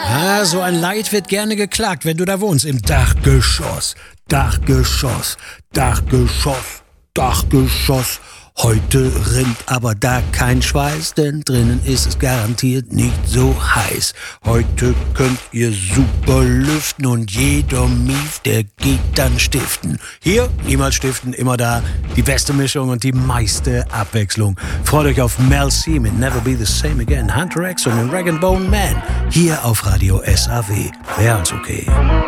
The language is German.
Ah, so ein Leid wird gerne geklagt, wenn du da wohnst. Im Dachgeschoss, Dachgeschoss, Dachgeschoss, Dachgeschoss. Heute rinnt aber da kein Schweiß, denn drinnen ist es garantiert nicht so heiß. Heute könnt ihr super lüften und jeder Mief, der geht dann stiften. Hier, niemals stiften, immer da. Die beste Mischung und die meiste Abwechslung. Freut euch auf Mel C mit Never Be the Same Again, Hunter X und den Rag & Bone Man. Hier auf Radio SAW. Wäre uns okay.